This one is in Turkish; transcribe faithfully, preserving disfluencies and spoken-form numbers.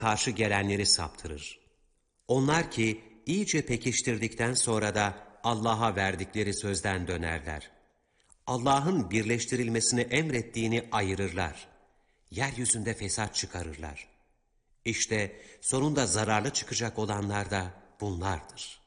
karşı gelenleri saptırır. Onlar ki iyice pekiştirdikten sonra da Allah'a verdikleri sözden dönerler. Allah'ın birleştirilmesini emrettiğini ayırırlar. Yeryüzünde fesat çıkarırlar. İşte sonunda zararlı çıkacak olanlar da bunlardır.